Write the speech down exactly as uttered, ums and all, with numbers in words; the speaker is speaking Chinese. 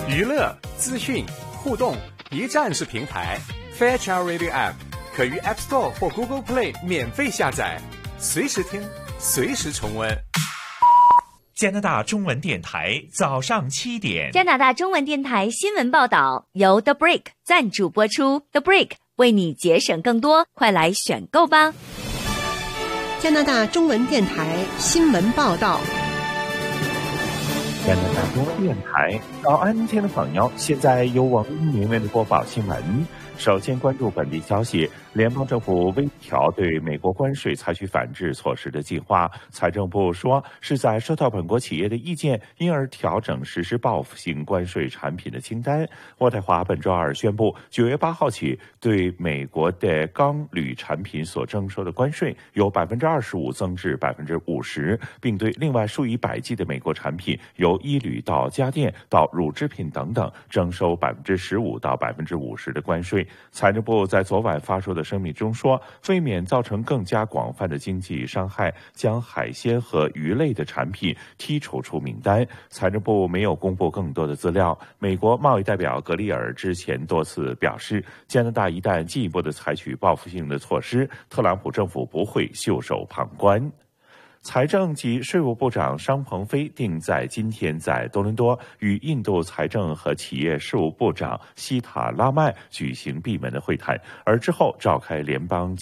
娱乐、资讯、互动一站式平台 Fairchild Radio App 可于 App Store 或 Google Play 免费下载，随时听，随时重温。 加拿大中文电台早上七点， 加拿大中文电台新闻报道由 The Break 赞助播出。The Break 为你节省更多，快来选购吧！ 加拿大中文电台新闻报道。 加拿大中文电台早安，听众朋友，现在由我们明为的播报新闻。首先关注本地消息，联邦政府微调对美国关税采取反制措施的计划。财政部说是在收到本国企业的意见，因而调整实施报复性关税产品的清单。渥太华本周二宣布，九月八号起对美国的钢铝产品所征收的关税由百分之二十五增至百分之五十，并对另外数以百计的美国产品，由衣履到家电到乳制品等等，征收百分之十五到百分之五十的关税。财政部在昨晚发出的声明中说，为免造成更加广泛的经济伤害，将海鲜和鱼类的产品剔除出名单。财政部没有公布更多的资料。美国贸易代表格里尔之前多次表示，加拿大一旦进一步的采取报复性的措施，特朗普政府不会袖手旁观。财政及税务部长商鹏飞定在今天在多伦多与印度财政和企业事务部长希塔拉迈举行闭门的会谈，而之后召开联邦